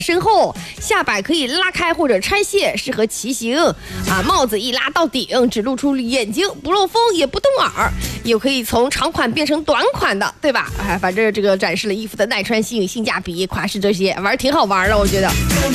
身后，下摆可以拉开或者拆卸，适合骑行啊。帽子一拉到顶，只露出眼睛，不漏风也不动耳，也可以从长款变成短款的，对吧？反正这个展示了衣服的耐穿性、性价比、款式这些，玩挺好玩的，我觉得。